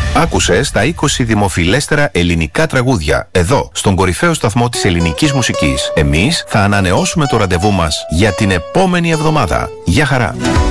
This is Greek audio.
Άκουσες τα 20 δημοφιλέστερα ελληνικά τραγούδια εδώ, στον κορυφαίο σταθμό της ελληνικής μουσικής. Εμείς θα ανανεώσουμε το ραντεβού μας για την επόμενη εβδομάδα. Γεια χαρά!